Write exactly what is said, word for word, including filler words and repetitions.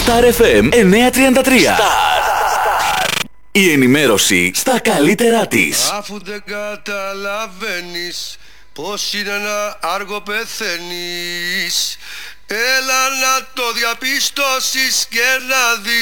Star εφ εμ εννιακόσια τριάντα τρία. Star. Η ενημέρωση στα καλύτερά της. Αφού δεν καταλαβαίνεις πως είναι να άργο πεθαίνεις, έλα να το διαπιστώσεις και να δεις.